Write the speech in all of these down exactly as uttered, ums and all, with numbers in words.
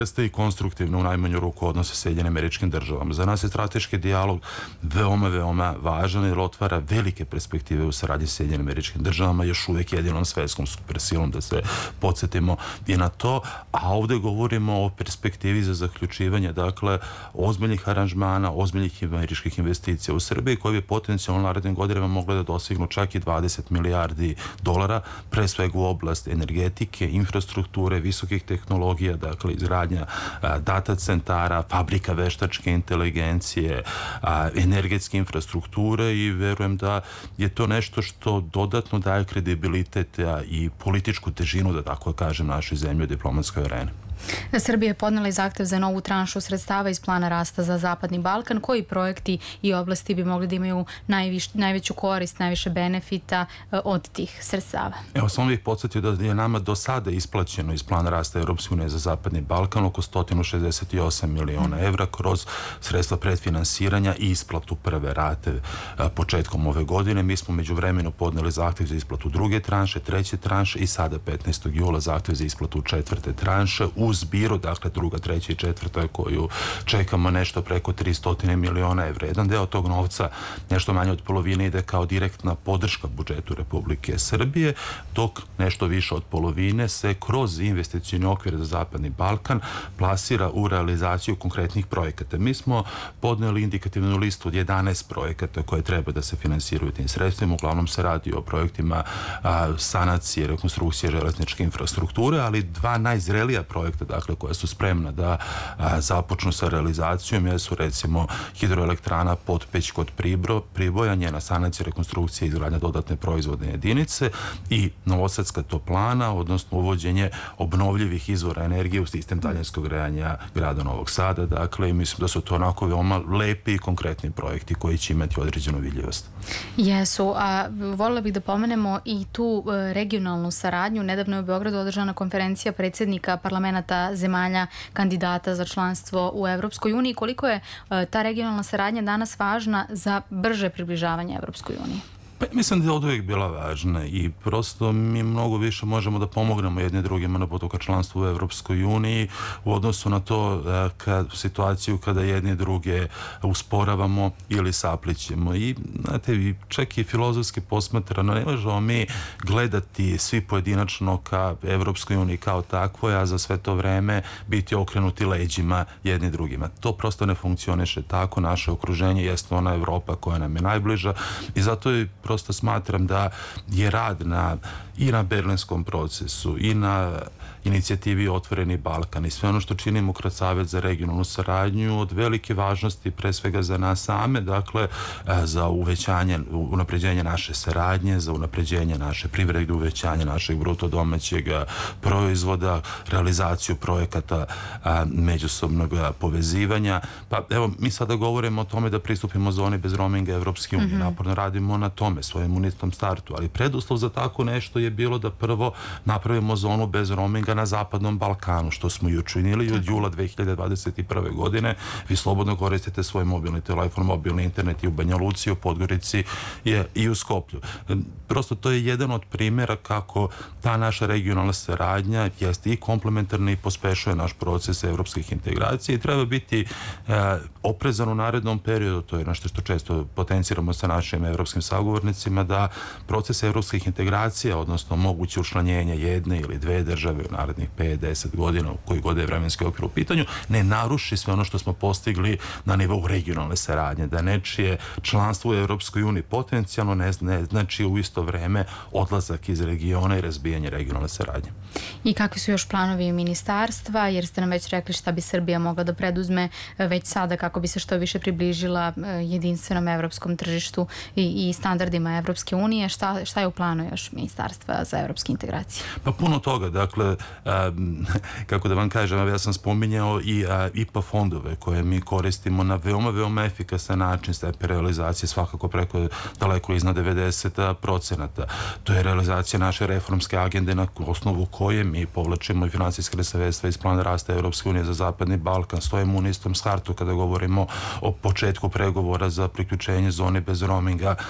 jeste i konstruktivno u najmanju ruku odnose sa Sjedinjenim Američkim Državama. Za nas je strateški dijalog veoma, veoma važan jer otvara velike perspektive u saradnji sa Sjedinjenim Američkim Državama, još uvijek jedinom svetskom supersilom, da se podsjetimo i na to, a ovdje govorimo o perspektivi za zaključivanje, dakle, ozbiljnih aranžmana, ozbiljnih američkih investicija u Srbiji, koje bi potencijalno narednim godinama mogle da dosignu čak i dvadeset milijardi dolara, pre svega u oblast energetike, infrastrukture, visokih tehnologija, dakle, izgradnja data centara, fabrika veštačke inteligencije, energetske infrastrukture i verujem da je to nešto što dodatno daje kredibilitet i političku težinu, da tako kažem, našoj zemlji u diplomatskoj areni. Srbija je podnela i zahtev za novu tranšu sredstava iz plana rasta za Zapadni Balkan. Koji projekti i oblasti bi mogli da imaju najveću korist, najviše benefita od tih sredstava? Evo, samo bih podsjetio da je nama do sada isplaćeno iz plana rasta Europske unije za Zapadni Balkan oko sto šezdeset osam miliona evra kroz sredstva predfinansiranja i isplatu prve rate početkom ove godine. Mi smo među vremenu podneli zahtev za isplatu druge tranše, treće tranše i sada petnaestog jula zahtev za isplatu četvrte tranše u zbiru, dakle druga, treća i četvrta koju čekamo nešto preko tristo miliona evra. Jedan deo tog novca, nešto manje od polovine, ide kao direktna podrška budžetu Republike Srbije, dok nešto više od polovine se kroz investicioni okvir za Zapadni Balkan plasira u realizaciju konkretnih projekata. Mi smo podneli indikativnu listu od jedanaest projekata koje treba da se finansiraju tim sredstvima. Uglavnom se radi o projektima sanacije, rekonstrukcije železničke infrastrukture, ali dva najzrelija projekta, dakle, koja su spremna da započnu sa realizacijom, jesu recimo hidroelektrana Potpeć kod Priboja, njena sanacija, rekonstrukcija i izgradnja dodatne proizvodne jedinice i Novosadska toplana, odnosno uvođenje obnovljivih izvora energije u sistem daljinskog grejanja grada Novog Sada. Dakle, i mislim da su to onako veoma lepi i konkretni projekti koji će imati određenu vidljivost. Jesu, a voljela bih da pomenemo i tu regionalnu saradnju. Nedavno je u Beogradu održana konferencija predsjednika parlamenta zemalja kandidata za članstvo u Evropskoj uniji. Koliko je ta regionalna saradnja danas važna za brže približavanje Evropskoj uniji? Pa, mislim da je od uvijek bila važna i prosto mi mnogo više možemo da pomognemo jedni drugima na putu ka članstvu u Evropskoj uniji u odnosu na to kad, situaciju kada jedni druge usporavamo ili saplićemo. I, znate, čak i filozofski posmatrano, ne možemo mi gledati svi pojedinačno ka Evropskoj uniji kao takvoj, a za sve to vreme biti okrenuti leđima jedni drugima. To prosto ne funkcioniše tako. Naše okruženje jeste ona Evropa koja nam je najbliža i zato je prosto smatram da je rad na, i na berlinskom procesu i na inicijativi Otvoreni Balkan i sve ono što činimo kroz Savet za regionalnu saradnju od velike važnosti pre svega za nas same, dakle za uvećanje, unapređenje naše saradnje, za unapređenje naše privrede, uvećanje našeg bruto domaćeg proizvoda, realizaciju projekata međusobnog povezivanja. Pa evo, mi sada govorimo o tome da pristupimo zoni bez roaminga Evropske unije. Naporno radimo na tome, svojim unitom startu, ali preduslov za tako nešto je bilo da prvo napravimo zonu bez roaminga na Zapadnom Balkanu, što smo i učinili i od jula dve hiljade dvadeset prve. godine. Vi slobodno koristite svoj mobilni telefon, mobilni internet i u Banja Luci, u Podgorici i u Skoplju. Prosto to je jedan od primjera kako ta naša regionalna saradnja jeste i komplementarna i pospešuje naš proces evropskih integracija i treba biti oprezan u narednom periodu, to je nešto što često potenciramo sa našim evropskim sagovornicima, da proces evropskih integracija, odnosno moguće učlanjenje jedne ili dve države u narednih pet do deset godina, u koji god je vremenski okvir u pitanju, ne naruši sve ono što smo postigli na nivou regionalne saradnje, da nečije članstvo u Evropskoj uniji potencijalno ne, ne znači u isto vreme odlazak iz regiona i razbijanje regionalne saradnje. I kakvi su još planovi ministarstva, jer ste nam već rekli šta bi Srbija mogla da preduzme već sada kako bi se što više približila jedinstvenom evropskom tržištu i, i standardima Evropske unije. Šta, šta je u planu još ministarstva za evropske integracije? Pa puno toga, dakle, um, kako da vam kažem, ja sam spominjao i uh, I P A fondove koje mi koristimo na veoma, veoma efikasan način, stepen realizacije svakako preko daleko iznad devedeset procenata. To je realizacija naše reformske agende na osnovu koje mi povlačimo i finansijske sredstva iz plana rasta Evropske unije za Zapadni Balkan. Stojimo u istom startu kada govorimo o početku pregovora za priključenje zone bez roaminga Evropske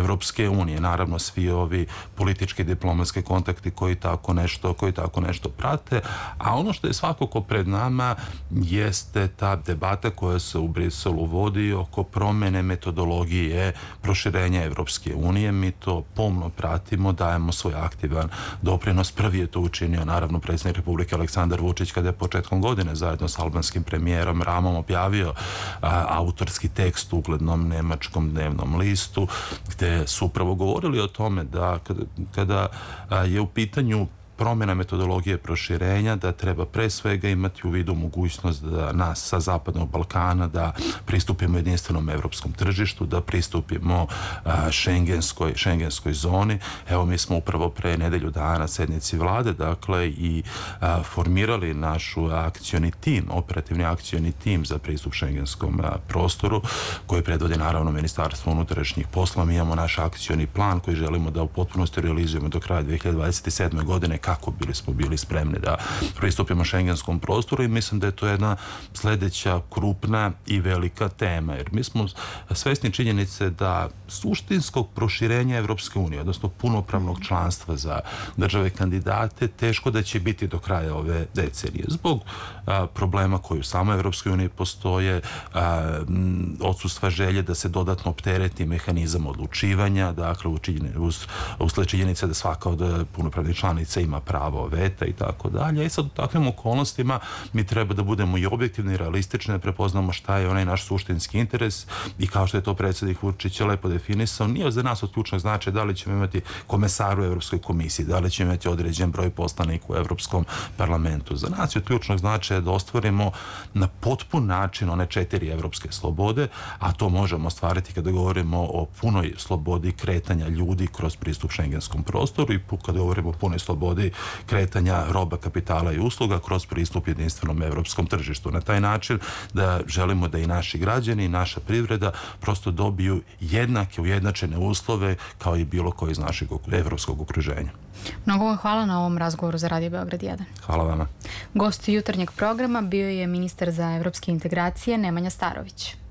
Evropske unije. Naravno, svi ovi politički diplomatski kontakti koji tako nešto, koji tako nešto prate, a ono što je svakako pred nama jeste ta debata koja se u Briselu vodi oko promene metodologije proširenja Evropske unije. Mi to pomno pratimo, dajemo svoj aktivan doprinos. Prvi je to učinio, naravno, predsjednik Republike Aleksandar Vučić kada je početkom godine zajedno s albanskim premijerom Ramom objavio a, autorski tekst u uglednom nemačkom dnevnom listu, gde su upravo govorili o tome da kada, kada a, je u pitanju promjena metodologije proširenja, da treba pre svega imati u vidu mogućnost da nas sa Zapadnog Balkana da pristupimo jedinstvenom evropskom tržištu, da pristupimo a, šengenskoj, šengenskoj zoni. Evo, mi smo upravo pre nedelju dana na sednici vlade, dakle, i a, formirali našu akcioni tim, operativni akcioni tim za pristup šengenskom a, prostoru, koji predvodi naravno Ministarstvo unutrašnjih poslova. Mi imamo naš akcioni plan koji želimo da u potpunosti realizujemo do kraja dve hiljade dvadeset sedme. godine, kako bili smo bili spremni da pristupimo šengenskom prostoru, i mislim da je to jedna sljedeća krupna i velika tema, jer mi smo svesni činjenice da suštinskog proširenja Evropske unije, odnosno punopravnog članstva za države kandidate, teško da će biti do kraja ove decenije. Zbog a, problema koji u samoj Evropskoj uniji postoje, a, odsustva želje da se dodatno optereti mehanizam odlučivanja, dakle uz, usled činjenice da svaka od punopravnih članica ima pravo veta i tako dalje. I sad u takvim okolnostima mi treba da budemo i objektivni i realistični, da prepoznamo šta je onaj naš suštinski interes, i kao što je to predsjednik Vučić lepo definisao, nije za nas od ključnog značaja da li ćemo imati komesara u Evropskoj komisiji, da li ćemo imati određen broj poslanika u Evropskom parlamentu. Za nas je od ključnog značaja da ostvarimo na potpun način one četiri evropske slobode, a to možemo ostvariti kada govorimo o punoj slobodi kretanja ljudi kroz pristup šengenskom prostoru, i kada govorimo o punoj slobodi kretanja roba, kapitala i usluga kroz pristup jedinstvenom evropskom tržištu. Na taj način da želimo da i naši građani i naša privreda prosto dobiju jednake, ujednačene uslove kao i bilo koji iz našeg evropskog okruženja. Mnogo vam hvala na ovom razgovoru za Radio Beograd jedan. Hvala vama. Gost jutarnjeg programa bio je ministar za evropske integracije Nemanja Starović.